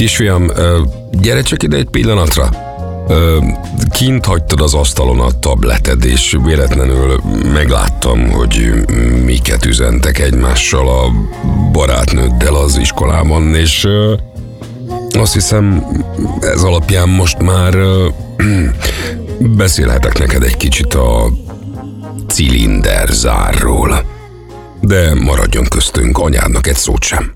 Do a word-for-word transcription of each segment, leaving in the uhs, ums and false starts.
Kisfiam, gyere csak ide egy pillanatra. Kint hagytad az asztalon a tableted, és véletlenül megláttam, hogy miket üzentek egymással a barátnőddel az iskolában, és azt hiszem, ez alapján most már beszélhetek neked egy kicsit a cilinderzárról. De maradjon köztünk, anyádnak egy szót sem.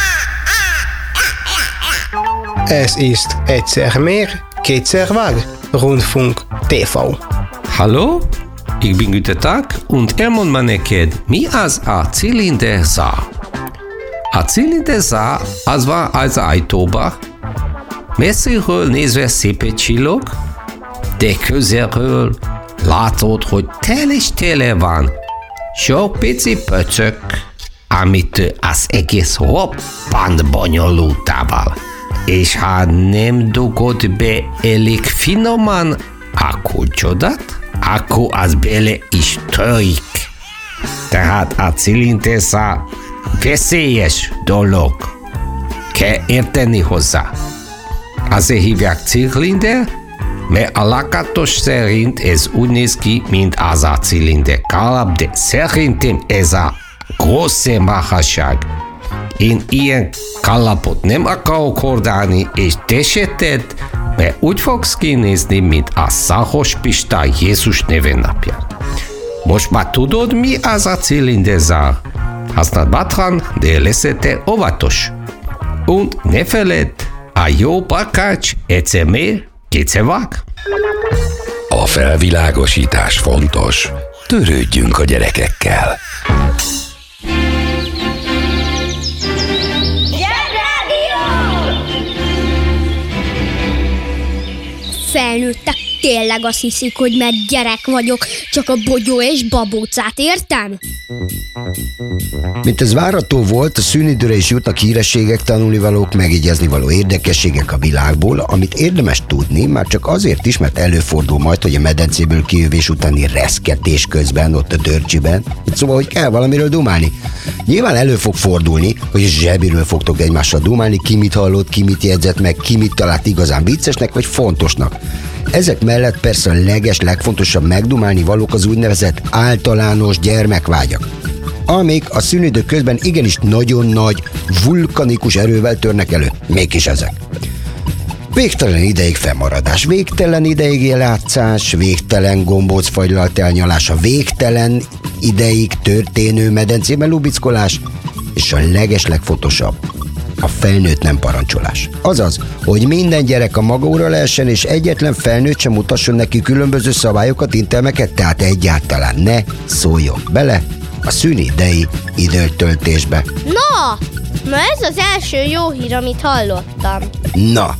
Ez ist egyszer mehr, kétszer vág, Rundfunk té vé. Hallo? Ich bin Günther Tag und elmondom neked, mi az a cilinderzár. A cilinderzár az van az ajtóba, messziről nézve szép egy csillog, de közelről látod, hogy tele és tele van sok pici pöcök, amit az egész roppant bonyolultával. És ha nem dugod be elég finoman a kulcsodat, akkor az bele is törik. Tehát a cilinderzár veszélyes dolog. Kell érteni hozzá. Azért hívják cilinder, mert a lakatos szerint ez úgy néz ki, mint az a cilinder kalap, de szerintem ez a grosse marhaság. Én ilyen kalapot nem akarok hordani, és te se tedd, mert úgy fogsz kinézni, mint a szarvas Pista Jézus nevennapján. Most már tudod, mi az a cilinderzár. Használd bátran, de leszel óvatos. Und ne feledd, a jó barkács egyszer mér, kétszer vág. A felvilágosítás fontos. Törődjünk a gyerekekkel. Felnőttek tényleg azt hiszik, hogy mert gyerek vagyok, csak a bogyó és babócát értem? Mint ez várható volt, a szünidőre is jutnak hírességek, tanulnivalók, megjegyeznivaló érdekességek a világból, amit érdemes tudni, már csak azért is, mert előfordul majd, hogy a medencéből kijövés utáni reszketés közben, ott a dörcsiben, szóval, hogy kell valamiről dumálni. Nyilván elő fog fordulni, hogy zsebiről fogtok egymással dumálni, ki mit hallott, ki mit jegyzett meg, ki mit talált igazán viccesnek vagy fontosnak. Ezek mellett persze a leges, legfontosabb megdumálni valók az úgynevezett általános gyermekvágyak, amik a szünidő közben igenis nagyon nagy, vulkanikus erővel törnek elő. Mégis ezek. Végtelen ideig fennmaradás, végtelen ideig játszás, végtelen gombócfagylalt elnyalás, a végtelen ideig történő medencében lubickolás, és a legeslegfontosabb, a felnőtt nem parancsolás. Azaz, hogy minden gyerek a maga ura lehessen, és egyetlen felnőtt sem mutasson neki különböző szabályokat, intelmeket, tehát egyáltalán ne szóljon bele a szünidei időtöltésbe. Na, na ez az első jó hír, amit hallottam. Na,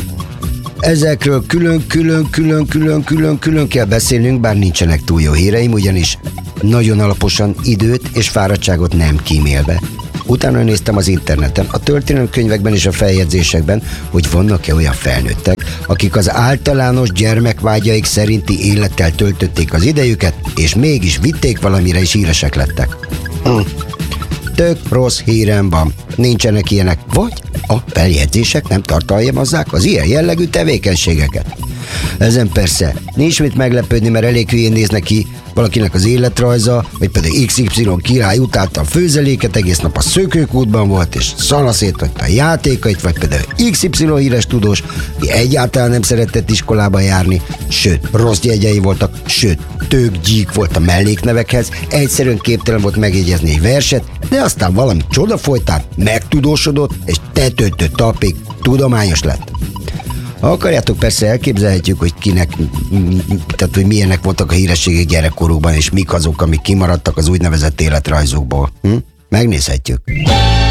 ezekről külön-külön-külön-külön-külön-külön kell beszélnünk, bár nincsenek túl jó híreim, ugyanis nagyon alaposan időt és fáradtságot nem kímélve. Utána néztem az interneten, a történelemkönyvekben és a feljegyzésekben, hogy vannak-e olyan felnőttek, akik az általános gyermekvágyaik szerinti élettel töltötték az idejüket, és mégis vitték valamire is híresek lettek. Hm. Tök rossz hírem van, nincsenek ilyenek, vagy a feljegyzések nem tartalmazzák az ilyen jellegű tevékenységeket. Ezen persze nincs mit meglepődni, mert elég hülyén néznek ki valakinek az életrajza, vagy pedig iksz ipszilon király utálta a főzeléket, egész nap a szökőkútban volt, és szanaszéthagyta a játékait, vagy például iksz ipszilon híres tudós, aki egyáltalán nem szeretett iskolába járni, sőt, rossz jegyei voltak, sőt, tök gyík volt a melléknevekhez, egyszerűen képtelen volt megjegyezni egy verset, de aztán valami csoda folytán megtudósodott, és tetőtől talpig tudományos lett. Ha akarjátok, persze elképzelhetjük, hogy kinek, tehát hogy milyenek voltak a hírességek gyerekkorukban, és mik azok, amik kimaradtak az úgynevezett életrajzokból. Hm? Megnézhetjük.